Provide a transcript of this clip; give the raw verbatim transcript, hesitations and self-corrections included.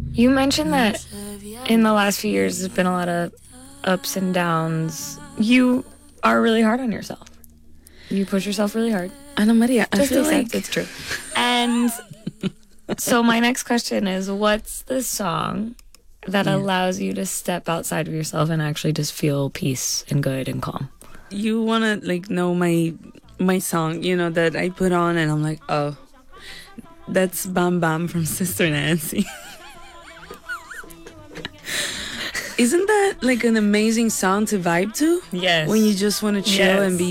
You mentioned that in the last few years there's been a lot of ups and downs. You are really hard on yourself. You push yourself really hard. Ana Maria, I Just feel accept like it's true. And so my next question is, what's the song that Yeah. allows you to step outside of yourself and actually just feel peace and good and calm? you wanna like know my my song, you know, that I put on, and I'm like, oh, that's Bam Bam from Sister Nancy. Isn't that like an amazing song to vibe to? Yes. When you just want to chill Yes. and be